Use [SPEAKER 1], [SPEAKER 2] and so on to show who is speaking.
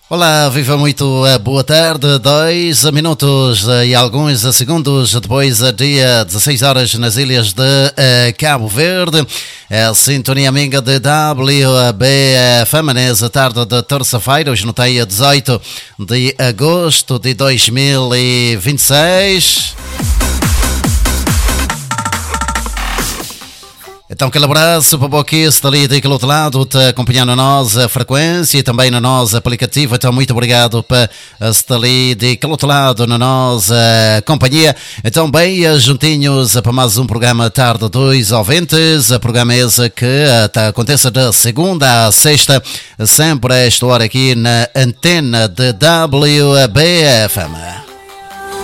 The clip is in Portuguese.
[SPEAKER 1] Olá, viva muito boa tarde, 2 minutos e alguns segundos depois, dia 16 horas nas ilhas de Cabo Verde, a sintonia amiga de WBFM nessa tarde de terça-feira, hoje notei 18 de agosto de 2026. Então, aquele abraço para o que está ali daquele outro lado, te acompanhando na nossa frequência e também no nosso aplicativo. Então, muito obrigado para estar ali daquele outro lado na nossa companhia. Então, bem, juntinhos para mais um programa Tarde dos Ouvintes. Programa esse que acontece de segunda a sexta, sempre a esta hora aqui na antena de WBFM.